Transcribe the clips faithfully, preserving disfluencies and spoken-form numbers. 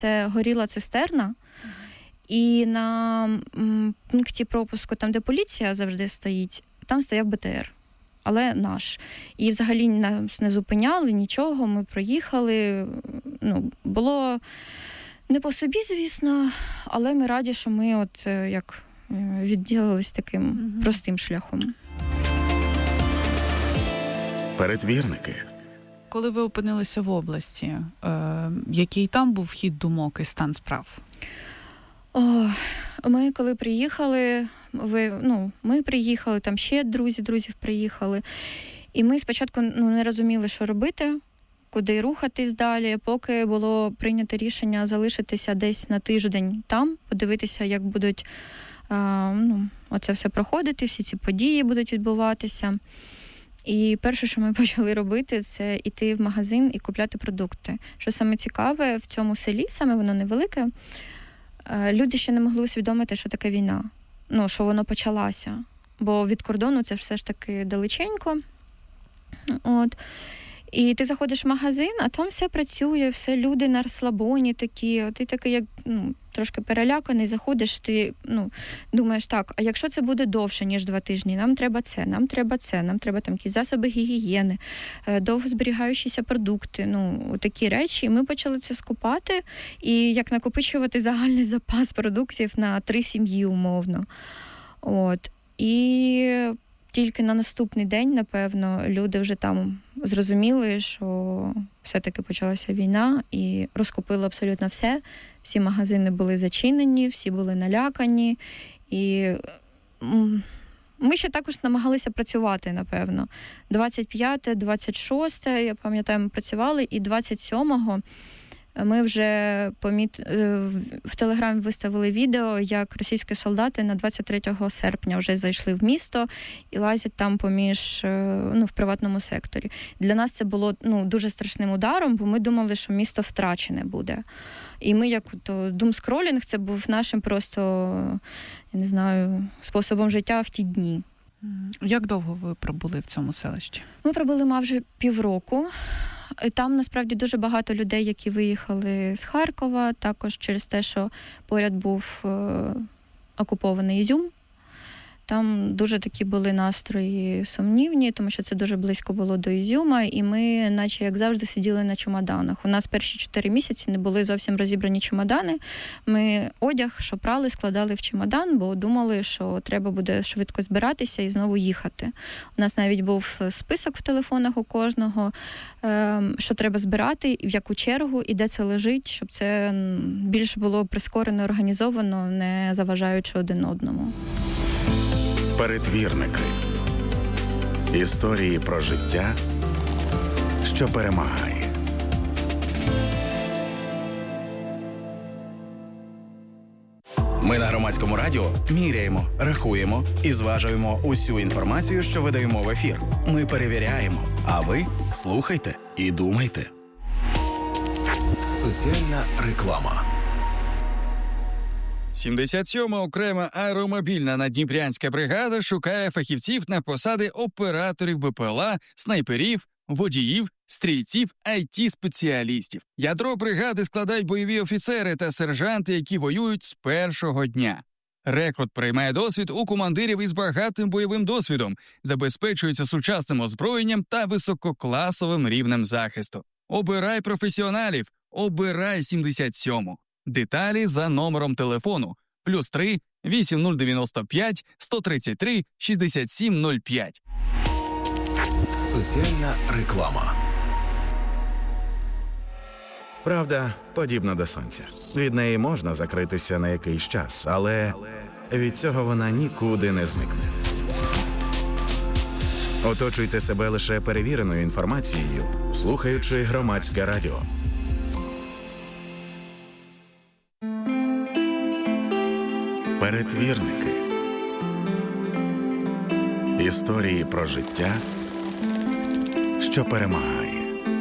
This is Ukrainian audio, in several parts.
Це горіла цистерна, і на м, пункті пропуску, там, де поліція завжди стоїть, там стояв Б Т Р, але наш. І взагалі нас не зупиняли, нічого, ми проїхали. Ну, було не по собі, звісно, але ми раді, що ми от як відділились таким mm-hmm. простим шляхом. Перетвірники. Коли ви опинилися в області, е, який там був хід думок і стан справ? О, ми коли приїхали, ви, ну, ми приїхали, там ще друзі друзів приїхали, і ми спочатку ну, не розуміли, що робити, куди рухатись далі, поки було прийнято рішення залишитися десь на тиждень там, подивитися, як будуть а, ну, оце все проходити, всі ці події будуть відбуватися. І перше, що ми почали робити, це йти в магазин і купляти продукти. Що саме цікаве, в цьому селі, саме воно невелике, люди ще не могли усвідомити, що таке війна, ну, що воно почалося. Бо від кордону це все ж таки далеченько. От. І ти заходиш в магазин, а там все працює, все люди на розслабоні такі. Ти такий, як ну, трошки переляканий, заходиш, ти ну, думаєш, так, а якщо це буде довше, ніж два тижні, нам треба це, нам треба це, нам треба там якісь засоби гігієни, довгозберігаючіся продукти, ну, такі речі. І ми почали це скупати, і як накопичувати загальний запас продуктів на три сім'ї умовно. От. І тільки на наступний день, напевно, люди вже там зрозуміли, що все-таки почалася війна, і розкупили абсолютно все. Всі магазини були зачинені, всі були налякані. І ми ще також намагалися працювати, напевно. двадцять п'яте, двадцять шосте, я пам'ятаю, ми працювали, і двадцять сьомого ми вже поміт... в Телеграмі виставили відео, як російські солдати на двадцять третього серпня вже зайшли в місто і лазять там поміж, ну, в приватному секторі. Для нас це було ну, дуже страшним ударом, бо ми думали, що місто втрачене буде. І ми, як то думскролінг, це був нашим просто, я не знаю, способом життя в ті дні. Як довго ви пробули в цьому селищі? Ми пробули майже півроку. Там, насправді, дуже багато людей, які виїхали з Харкова, також через те, що поряд був е- окупований Ізюм. Там дуже такі були настрої сумнівні, тому що це дуже близько було до Ізюма, і ми, наче, як завжди, сиділи на чемоданах. У нас перші чотири місяці не були зовсім розібрані чемодани. Ми одяг, що прали, складали в чемодан, бо думали, що треба буде швидко збиратися і знову їхати. У нас навіть був список в телефонах у кожного, що треба збирати, в яку чергу і де це лежить, щоб це більш було прискорено, організовано, не заважаючи один одному. Перетвірники. Історії про життя, що перемагає. Ми на Громадському радіо міряємо, рахуємо і зважуємо усю інформацію, що видаємо в ефір. Ми перевіряємо, а ви слухайте і думайте. Соціальна реклама. сімдесят сьома окрема аеромобільна наддніпрянська бригада шукає фахівців на посади операторів Б П Л А, снайперів, водіїв, стрільців, ай ті-спеціалістів. Ядро бригади складають бойові офіцери та сержанти, які воюють з першого дня. Рекрут приймає досвід у командирів із багатим бойовим досвідом, забезпечується сучасним озброєнням та висококласовим рівнем захисту. Обирай професіоналів, обирай сімдесят сьому. Деталі за номером телефону плюс три вісім нуль дев'яносто п'ять сто тридцять три шістдесят сім нуль п'ять. Соціальна реклама. Правда подібна до сонця. Від неї можна закритися на якийсь час, але від цього вона нікуди не зникне. Оточуйте себе лише перевіреною інформацією, слухаючи Громадське радіо. Перетвірники. Історії про життя, що перемагає.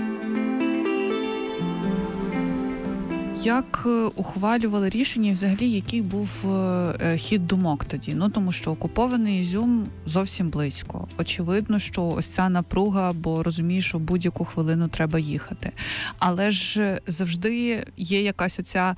Як ухвалювали рішення і взагалі який був хід думок тоді? Ну, тому що окупований Ізюм зовсім близько. Очевидно, що ось ця напруга, бо розумієш, що будь-яку хвилину треба їхати. Але ж завжди є якась оця